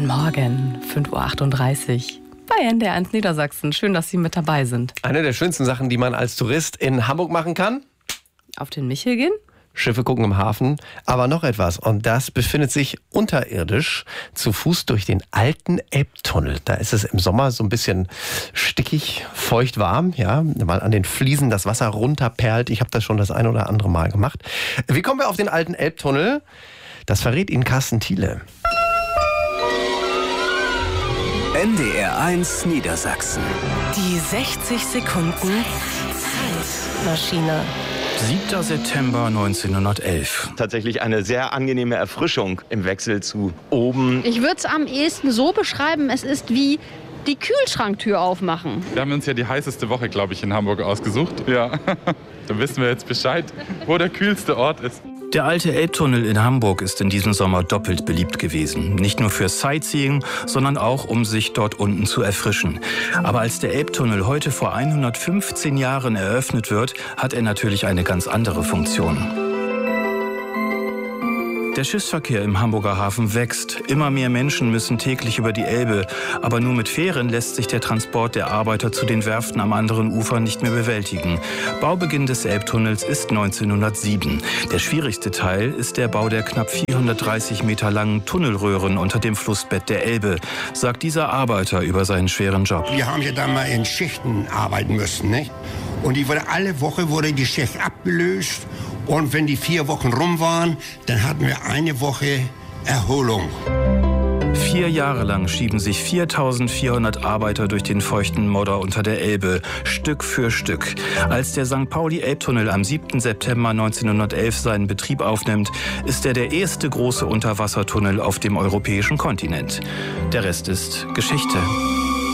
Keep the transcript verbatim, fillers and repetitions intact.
Guten Morgen, fünf Uhr achtunddreißig bei N D R eins Niedersachsen. Schön, dass Sie mit dabei sind. Eine der schönsten Sachen, die man als Tourist in Hamburg machen kann? Auf den Michel gehen? Schiffe gucken im Hafen, aber noch etwas. Und das befindet sich unterirdisch zu Fuß durch den alten Elbtunnel. Da ist es im Sommer so ein bisschen stickig, feucht warm, ja, weil an den Fliesen das Wasser runterperlt. Ich habe das schon das ein oder andere Mal gemacht. Wie kommen wir auf den alten Elbtunnel? Das verrät Ihnen Carsten Thiele. N D R eins Niedersachsen. Die sechzig Sekunden Zeitmaschine. siebter September neunzehnhundertelf. Tatsächlich eine sehr angenehme Erfrischung im Wechsel zu oben. Ich würde es am ehesten so beschreiben, es ist wie die Kühlschranktür aufmachen. Wir haben uns ja die heißeste Woche, glaube ich, in Hamburg ausgesucht. Ja, dann wissen wir jetzt Bescheid, wo der kühlste Ort ist. Der alte Elbtunnel in Hamburg ist in diesem Sommer doppelt beliebt gewesen. Nicht nur für Sightseeing, sondern auch, um sich dort unten zu erfrischen. Aber als der Elbtunnel heute vor hundertfünfzehn Jahren eröffnet wird, hat er natürlich eine ganz andere Funktion. Der Schiffsverkehr im Hamburger Hafen wächst. Immer mehr Menschen müssen täglich über die Elbe. Aber nur mit Fähren lässt sich der Transport der Arbeiter zu den Werften am anderen Ufer nicht mehr bewältigen. Baubeginn des Elbtunnels ist neunzehnhundertsieben. Der schwierigste Teil ist der Bau der knapp vierhundertdreißig Meter langen Tunnelröhren unter dem Flussbett der Elbe, sagt dieser Arbeiter über seinen schweren Job. Wir haben ja da mal in Schichten arbeiten müssen, nicht? Und die wurde, alle Woche wurde die Schicht abgelöst. Und wenn die vier Wochen rum waren, dann hatten wir eine Woche Erholung. Vier Jahre lang schieben sich viertausendvierhundert Arbeiter durch den feuchten Modder unter der Elbe, Stück für Stück. Als der Sankt Pauli-Elbtunnel am siebten September neunzehnhundertelf seinen Betrieb aufnimmt, ist er der erste große Unterwassertunnel auf dem europäischen Kontinent. Der Rest ist Geschichte.